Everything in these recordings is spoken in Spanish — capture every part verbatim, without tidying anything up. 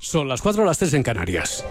Son las cuatro, las tres en Canarias.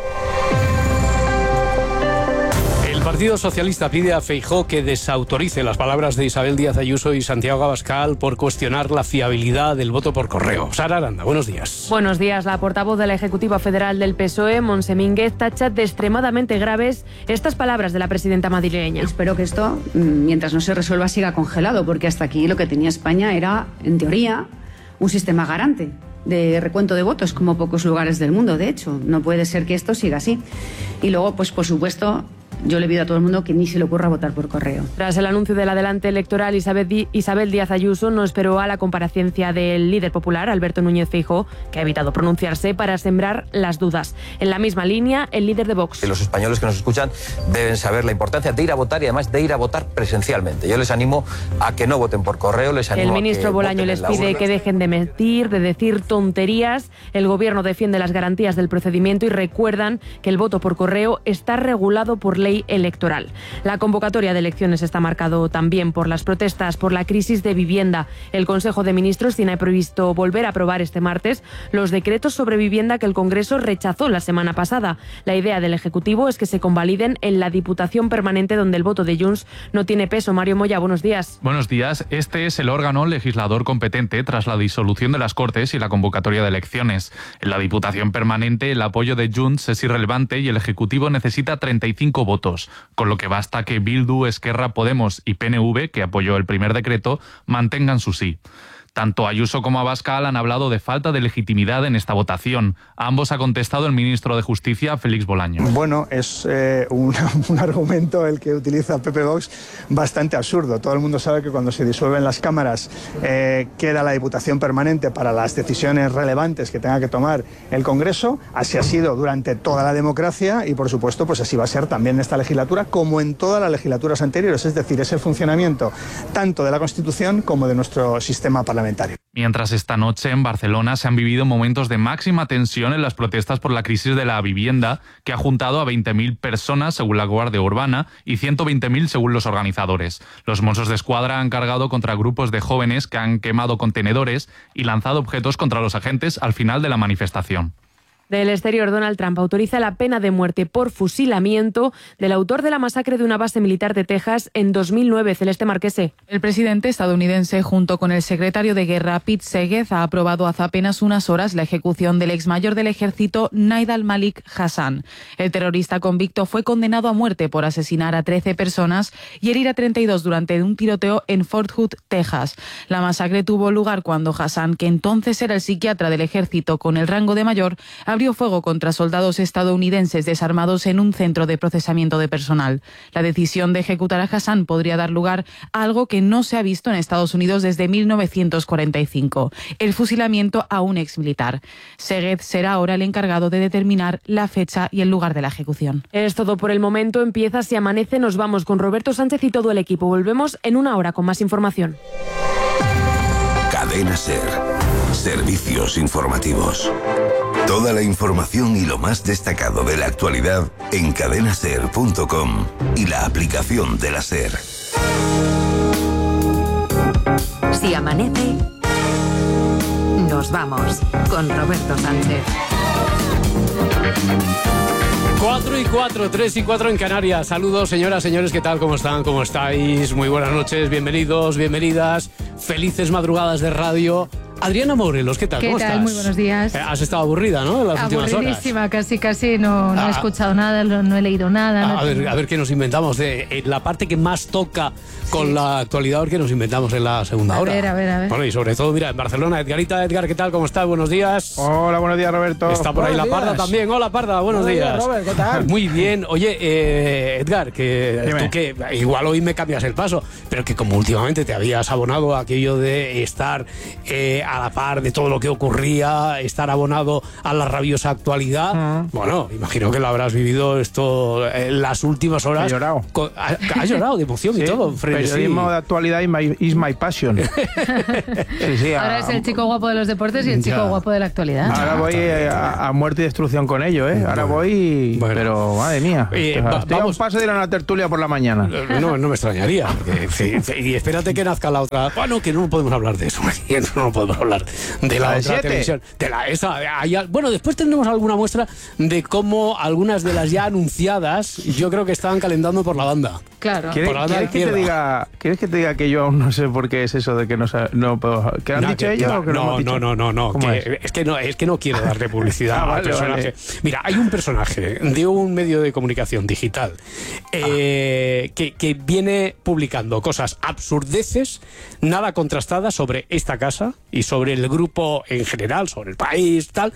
El Partido Socialista pide a Feijóo que desautorice las palabras de Isabel Díaz Ayuso y Santiago Abascal por cuestionar la fiabilidad del voto por correo. Sara Aranda, buenos días. Buenos días. La portavoz de la Ejecutiva Federal del P S O E, Montse Mínguez, tacha de extremadamente graves estas palabras de la presidenta madrileña. Espero que esto, mientras no se resuelva, siga congelado, porque hasta aquí lo que tenía España era, en teoría, un sistema garante de recuento de votos, como pocos lugares del mundo, de hecho. No puede ser que esto siga así. Y luego, pues por supuesto, yo le pido a todo el mundo que ni se le ocurra votar por correo. Tras el anuncio del adelante electoral, Isabel, Di- Isabel Díaz Ayuso no esperó a la comparecencia del líder popular, Alberto Núñez Feijóo, que ha evitado pronunciarse para sembrar las dudas. En la misma línea, el líder de Vox. Los españoles que nos escuchan deben saber la importancia de ir a votar y además de ir a votar presencialmente. Yo les animo a que no voten por correo, les animo El a que ministro Bolaño voten les en la pide urna. que dejen de mentir, de decir tonterías. El gobierno defiende las garantías del procedimiento y recuerdan que el voto por correo está regulado por ley electoral. La convocatoria de elecciones está marcado también por las protestas por la crisis de vivienda. El Consejo de Ministros tiene previsto volver a aprobar este martes los decretos sobre vivienda que el Congreso rechazó la semana pasada. La idea del Ejecutivo es que se convaliden en la Diputación Permanente, donde el voto de Junts no tiene peso. Mario Moya, buenos días. Buenos días. Este es el órgano legislador competente tras la disolución de las Cortes y la convocatoria de elecciones. En la Diputación Permanente, el apoyo de Junts es irrelevante y el Ejecutivo necesita treinta y cinco votos, con lo que basta que Bildu, Esquerra, Podemos y P N V, que apoyó el primer decreto, mantengan su sí. Tanto Ayuso como Abascal han hablado de falta de legitimidad en esta votación. A ambos ha contestado el ministro de Justicia, Félix Bolaño. Bueno, es eh, un, un argumento el que utiliza P P Vox bastante absurdo. Todo el mundo sabe que cuando se disuelven las cámaras eh, queda la Diputación Permanente para las decisiones relevantes que tenga que tomar el Congreso. Así ha sido durante toda la democracia y, por supuesto, pues así va a ser también en esta legislatura como en todas las legislaturas anteriores. Es decir, es el funcionamiento tanto de la Constitución como de nuestro sistema parlamentario. Mientras esta noche en Barcelona se han vivido momentos de máxima tensión en las protestas por la crisis de la vivienda, que ha juntado a veinte mil personas según la Guardia Urbana y ciento veinte mil según los organizadores. Los Mossos d'Esquadra han cargado contra grupos de jóvenes que han quemado contenedores y lanzado objetos contra los agentes al final de la manifestación. Del exterior, Donald Trump autoriza la pena de muerte por fusilamiento del autor de la masacre de una base militar de Texas en dos mil nueve. Celeste Marquese. El presidente estadounidense, junto con el secretario de Guerra, Pete Seggez, ha aprobado hace apenas unas horas la ejecución del exmayor del ejército, Naidal Malik Hassan. El terrorista convicto fue condenado a muerte por asesinar a trece personas y herir a treinta y dos durante un tiroteo en Fort Hood, Texas. La masacre tuvo lugar cuando Hassan, que entonces era el psiquiatra del ejército con el rango de mayor, abrió fuego contra soldados estadounidenses desarmados en un centro de procesamiento de personal. La decisión de ejecutar a Hassan podría dar lugar a algo que no se ha visto en Estados Unidos desde mil novecientos cuarenta y cinco, el fusilamiento a un exmilitar. Seggez será ahora el encargado de determinar la fecha y el lugar de la ejecución. Es todo por el momento. Empieza Si Amanece. Nos vamos con Roberto Sánchez y todo el equipo. Volvemos en una hora con más información. Cadena SER. Servicios informativos. Toda la información y lo más destacado de la actualidad en cadena ser punto com y la aplicación de la SER. Si amanece, nos vamos con Roberto Sánchez. cuatro y cuatro, tres y cuatro en Canarias. Saludos, señoras, señores, ¿qué tal? ¿Cómo están? ¿Cómo estáis? Muy buenas noches, bienvenidos, bienvenidas. Felices madrugadas de radio. Adriana Morelos, ¿qué tal? ¿Qué ¿Cómo tal? estás? Muy buenos días. Eh, has estado aburrida, ¿no? En las últimas horas. Aburridísima, casi, casi no, no Ah, he escuchado nada, no, no he leído nada. A, no a, ver, tengo- a ver qué nos inventamos de eh, la parte que más toca con Sí. la actualidad, que nos inventamos en la segunda A hora. ver, a ver, a ver. Bueno, y sobre todo, mira, en Barcelona, Edgarita, Edgar, ¿qué tal? ¿Cómo estás? Buenos días. Hola, buenos días, Roberto. Está por ahí Buenos la Parda días. también. Hola, Parda, buenos, Buenos días, días. Robert, ¿qué tal? Muy bien. Oye, eh, Edgar, que Dime. tú que igual hoy me cambias el paso, pero que como últimamente te habías abonado a aquello de estar eh, a la par de todo lo que ocurría, estar abonado a la rabiosa actualidad, Mm. bueno, imagino que lo habrás vivido esto en las últimas horas. He llorado. Con- ha- Has llorado de emoción y Sí, todo. frenesí. periodismo de actualidad is my, is my passion. Sí, sí, Ahora a- es el chico guapo de los deportes y el chico Ya. guapo de la actualidad. Ahora voy eh, a, a muerte y destrucción con ello, ¿eh? Ahora voy, Bueno. pero madre mía. Eh, Estoy va- a un vamos. paso de ir a una tertulia por la mañana. No, no me extrañaría. porque, sí, sí, y espérate que nazca la otra. Bueno, que no podemos hablar de eso. No podemos hablar de la, ¿La de otra siete? televisión. De la, esa, hay, bueno, después tendremos alguna muestra de cómo algunas de las ya anunciadas, yo creo que estaban calentando por la banda. Claro. ¿Quieres, Por la banda ¿quieres que te izquierda. diga, ¿Quieres que te diga que yo aún no sé por qué es eso de que no sa- no puedo... ¿Que han No, dicho que- ellos que o que no, hemos dicho? no, no, no, no, ¿Cómo que- es? es que no, es que no quiero darle publicidad Ah, al vale, personaje. vale. Mira, hay un personaje de un medio de comunicación digital eh, que, que viene publicando cosas absurdeces, nada contrastadas sobre esta casa y sobre el grupo en general, sobre el país, tal,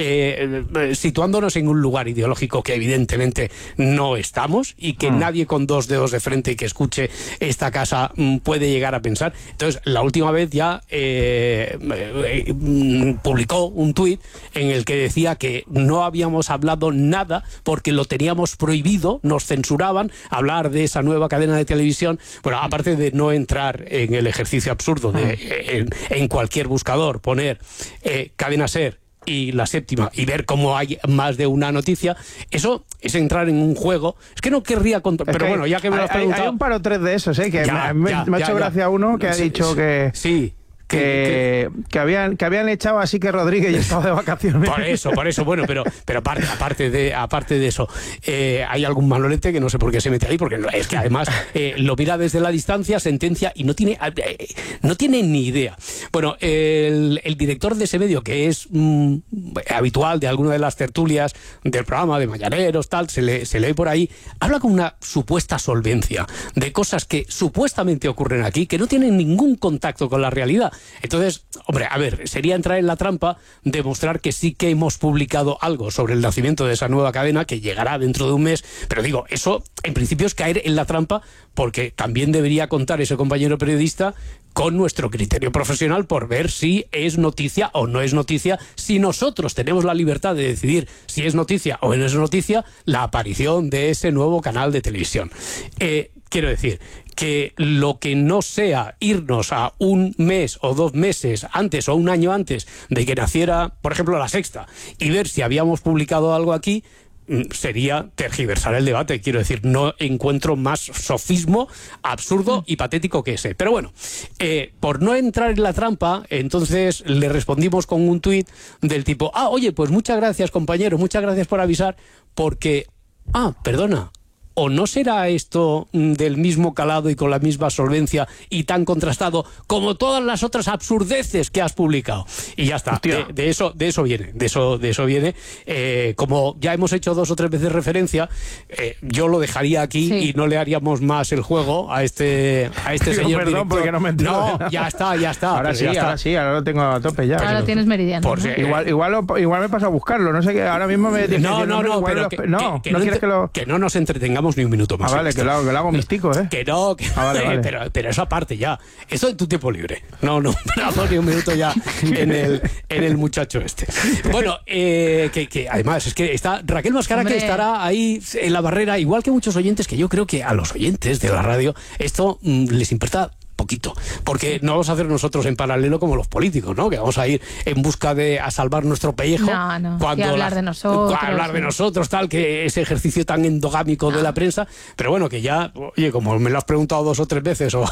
eh, eh, situándonos en un lugar ideológico que evidentemente no estamos y que Mm. nadie con dos dedos de frente y que escuche esta casa mm, puede llegar a pensar. Entonces, la última vez ya eh, eh, mm, publicó un tuit en el que decía que no habíamos hablado nada porque lo teníamos prohibido, nos censuraban hablar de esa nueva cadena de televisión. Bueno, aparte de no entrar en el ejercicio absurdo de eh, en, en cualquier buscador poner eh, Cadena Ser y La Séptima y ver cómo hay más de una noticia, eso es entrar en un juego. Es que no querría contar, Es pero que bueno, ya que me lo hay, has hay- preguntado... hay un par o tres de esos, ¿eh? Que Ya, me, ya, me ha ya, hecho ya. gracia uno que ha Sí, dicho que... Sí. Que, que, habían, que habían echado así que Rodríguez y estaba de vacaciones. Por eso, por eso, bueno, pero, pero aparte, aparte, de, aparte de eso, eh, hay algún manolete que no sé por qué se mete ahí, porque no- es que además eh, lo mira desde la distancia, sentencia y no tiene, eh, no tiene ni idea. Bueno, el, el director de ese medio, que es mm, habitual de alguna de las tertulias del programa de Mañaneros, tal, se le, se lee por ahí, habla con una supuesta solvencia de cosas que supuestamente ocurren aquí, que no tienen ningún contacto con la realidad. Entonces, hombre, a ver, sería entrar en la trampa de mostrar que sí que hemos publicado algo sobre el nacimiento de esa nueva cadena que llegará dentro de un mes, pero digo, eso en principio es caer en la trampa porque también debería contar ese compañero periodista con nuestro criterio profesional por ver si es noticia o no es noticia, si nosotros tenemos la libertad de decidir si es noticia o no es noticia la aparición de ese nuevo canal de televisión. Eh, quiero decir que lo que no sea irnos a un mes o dos meses antes o un año antes de que naciera, por ejemplo, La Sexta, y ver si habíamos publicado algo aquí, sería tergiversar el debate. Quiero decir, no encuentro más sofismo absurdo y patético que ese. Pero bueno, eh, por no entrar en la trampa, entonces le respondimos con un tuit del tipo, ah, oye, pues muchas gracias, compañero, muchas gracias por avisar, porque, ah, perdona, ¿o no será esto mm, del mismo calado y con la misma solvencia y tan contrastado como todas las otras absurdeces que has publicado? Y ya está. De, de eso, de eso viene, de eso, de eso viene. Eh, como ya hemos hecho dos o tres veces referencia, eh, yo lo dejaría aquí Sí. y no le haríamos más el juego a este, a este Digo, señor perdón, director. porque no me entero de No, nada. ya está, ya está. Ahora pero sí, ya está. ahora sí, ahora lo tengo a tope ya. Ahora tienes meridiano. Por ¿no? si- Igual, igual, lo- igual me pasa a buscarlo, no sé qué, ahora mismo me tienes que No, decir, no, hombre, no, igual pero lo- que, no, que- que no no quieres entre- que lo... que no nos entretengamos ni un minuto más. Ah, en vale, esto. que lo, hago- que lo hago místico, ¿eh? Que no, que, Ah, vale, vale. Pero, pero eso aparte ya. Eso en tu tiempo libre. No, no, no, ni un minuto ya en el, en el muchacho este. Bueno, eh, que, que además es que está Raquel Mascara, Hombre. que estará ahí en la barrera, igual que muchos oyentes, que yo creo que a los oyentes de la radio esto mm, les importa poquito, porque no vamos a hacer nosotros en paralelo como los políticos, ¿no? Que vamos a ir en busca de a salvar nuestro pellejo. No, no, cuando y hablar la- de nosotros, hablar de ¿no? nosotros, tal, que ese ejercicio tan endogámico de la prensa, pero bueno, que ya, oye, como me lo has preguntado dos o tres veces o,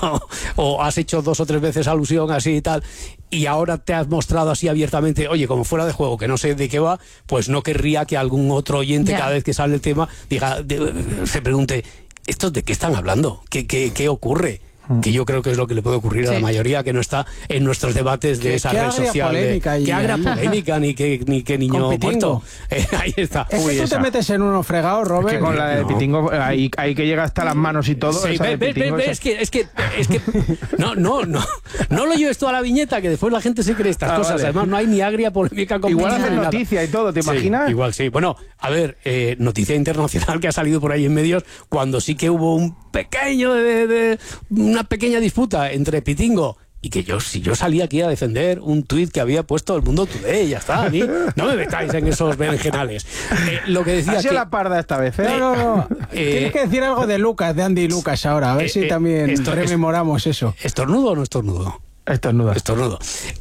o has hecho dos o tres veces alusión así y tal, y ahora te has mostrado así abiertamente, oye, como fuera de juego, que no sé de qué va, pues no querría que algún otro oyente Ya. cada vez que sale el tema diga, de- se pregunte, ¿estos de qué están hablando? ¿Qué, qué, qué ocurre? Que yo creo que es lo que le puede ocurrir a la Sí. mayoría que no está en nuestros debates de Qué- esa qué red agria social. de- polémica y qué agria ahí. polémica, ni qué, ni qué niño Con Pitingo. muerto. Eh, ahí está. Es Uy, que tú esa. te metes en uno fregado, Es Robert. que con la de No. Pitingo, ahí, ahí que llega hasta las manos y todo. Sí, esa de ve- ve- Pitingo, ve- esa- es que, es que, es que, no, no, no, no lo lleves tú a la viñeta, que después la gente se cree estas Ah, cosas. vale. Además, no hay ni agria polémica con Igual Pitingo hacen ni nada. noticia y todo, ¿te Sí, imaginas? igual sí. Bueno, a ver, eh, noticia internacional que ha salido por ahí en medios cuando sí que hubo un pequeño, de, de- una pequeña disputa entre Pitingo. Y que yo, si yo salía aquí a defender un tuit que había puesto el Mundo Today, ya está, a mí no me metáis en esos berenjenales. Eh, lo que decía Ha sido que... la parda esta vez, ¿eh? No, no, no. Eh, Tienes que decir algo de Lucas, de Andy Lucas ahora, a ver eh, si eh, también esto- rememoramos eso. ¿Estornudo o no estornudo? Estornuda. Estornudo.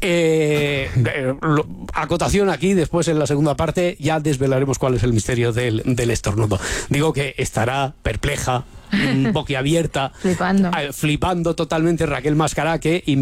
Eh, eh, lo- acotación aquí, después en la segunda parte ya desvelaremos cuál es el misterio del, del estornudo. Digo que estará perpleja, mm, boquiabierta, Flipando. eh, flipando totalmente Raquel Mascara, que